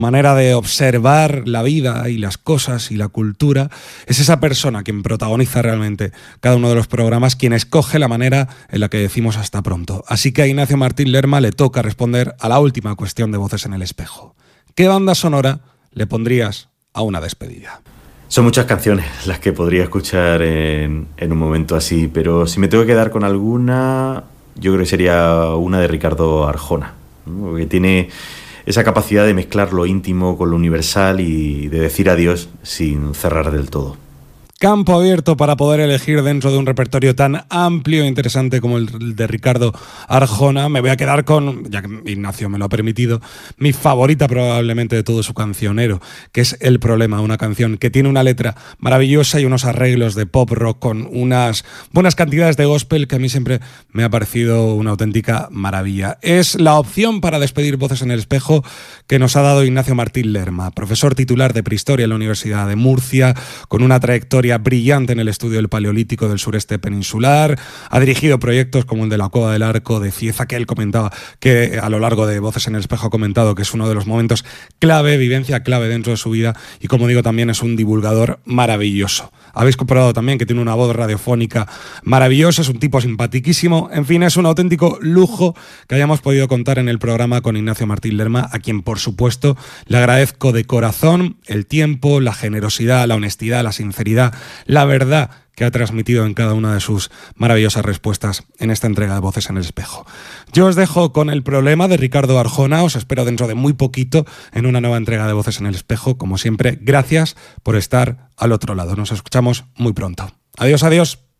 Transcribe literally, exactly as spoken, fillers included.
manera de observar la vida y las cosas y la cultura, es esa persona quien protagoniza realmente cada uno de los programas, quien escoge la manera en la que decimos hasta pronto. Así que a Ignacio Martín Lerma le toca responder a la última cuestión de Voces en el Espejo. ¿Qué banda sonora le pondrías a una despedida? Son muchas canciones las que podría escuchar en, en un momento así, pero si me tengo que quedar con alguna, yo creo que sería una de Ricardo Arjona, ¿no? Que tiene esa capacidad de mezclar lo íntimo con lo universal y de decir adiós sin cerrar del todo. Campo abierto para poder elegir dentro de un repertorio tan amplio e interesante como el de Ricardo Arjona. Me voy a quedar con, ya que Ignacio me lo ha permitido, mi favorita probablemente de todo su cancionero, que es El Problema, una canción que tiene una letra maravillosa y unos arreglos de pop rock con unas buenas cantidades de gospel que a mí siempre me ha parecido una auténtica maravilla. Es la opción para despedir Voces en el Espejo que nos ha dado Ignacio Martín Lerma, profesor titular de Prehistoria en la Universidad de Murcia, con una trayectoria brillante en el estudio del Paleolítico del sureste peninsular. Ha dirigido proyectos como el de la Cueva del Arco de Cieza, que él comentaba, que a lo largo de Voces en el Espejo ha comentado que es uno de los momentos clave, vivencia clave dentro de su vida, y como digo también es un divulgador maravilloso. Habéis comprobado también que tiene una voz radiofónica maravillosa, es un tipo simpaticísimo, en fin, es un auténtico lujo que hayamos podido contar en el programa con Ignacio Martín Lerma, a quien por supuesto le agradezco de corazón el tiempo, la generosidad, la honestidad, la sinceridad, la verdad que ha transmitido en cada una de sus maravillosas respuestas en esta entrega de Voces en el Espejo. Yo os dejo con El Problema de Ricardo Arjona, os espero dentro de muy poquito en una nueva entrega de Voces en el Espejo. Como siempre, gracias por estar al otro lado. Nos escuchamos muy pronto. Adiós, adiós.